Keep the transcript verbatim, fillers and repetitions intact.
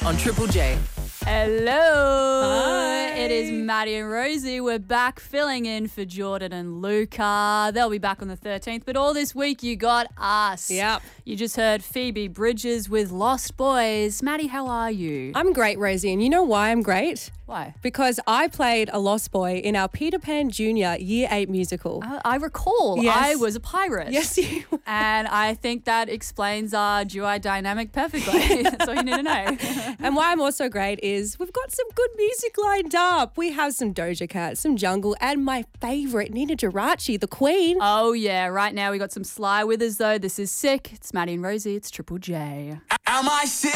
on Triple J. Hello. Hi. It is Maddie and Rosie. We're back filling in for Jordan and Luca. They'll be back on the thirteenth, but all this week you got us. Yep. You just heard Phoebe Bridgers with Lost Boys. Maddie, how are you? I'm great, Rosie, and you know why I'm great? Why? Because I played a lost boy in our Peter Pan Junior Year eight musical. Uh, I recall Yes. I was a pirate. Yes, you were. And I think that explains our duo dynamic perfectly. That's all you need to know. And why I'm also great is we've got some good music lined up. We have some Doja Cat, some Jungle, and my favourite, Nina Geraci, the Queen. Oh, yeah. Right now we got some Sly with us, though. This is Sick. It's Maddie and Rosie. It's Triple J. Am I sick?